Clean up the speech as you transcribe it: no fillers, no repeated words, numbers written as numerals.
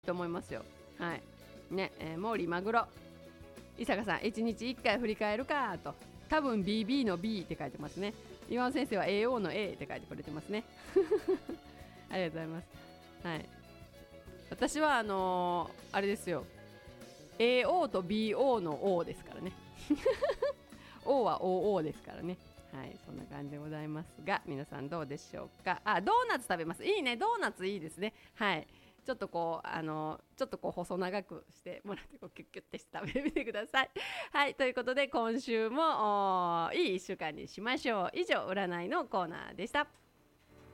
と思いますよ。はいね、毛利マグロ伊坂さん、1日1回振り返るかと。多分 BB の B って書いてますね。岩尾先生は AO の A って書いてくれてますね。ありがとうございます。はい、私はあれですよ、 AO と BO の O ですからね。O は OO ですからね。はい、そんな感じでございますが、皆さんどうでしょうか。あ、ドーナツ食べます。いいね、ドーナツいいですね。はい、ちょっとこうちょっとこう細長くしてもらって、こうキュッキュッてして食べてみてください。はい、ということで今週もいい1週間にしましょう。以上、占いのコーナーでした。